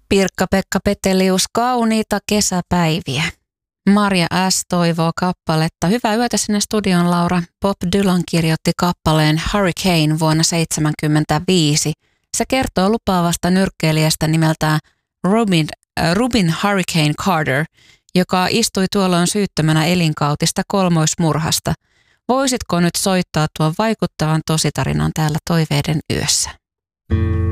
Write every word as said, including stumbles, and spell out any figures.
Pirkka-Pekka Petelius, kauniita kesäpäiviä. Marja S. toivoo kappaletta. Hyvää yötä sinne studioon, Laura. Bob Dylan kirjoitti kappaleen Hurricane vuonna seitsemänkymmentäviisi. Se kertoo lupaavasta nyrkkeilijästä nimeltään Rubin, äh, Rubin Hurricane Carter, joka istui tuolloin syyttömänä elinkautista kolmoismurhasta. Voisitko nyt soittaa tuon vaikuttavan tositarinan täällä Toiveiden yössä?